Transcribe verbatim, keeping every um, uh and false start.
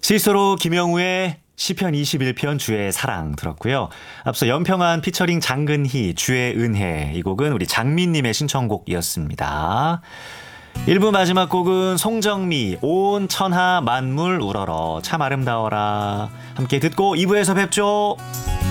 시스로 김영우의 시편 이십일 편 주의 사랑 들었고요. 앞서 연평한 피처링 장근희 주의 은혜, 이 곡은 우리 장민님의 신청곡이었습니다. 일 부 마지막 곡은 송정미 온 천하 만물 우러러 참 아름다워라 함께 듣고 이 부에서 뵙죠.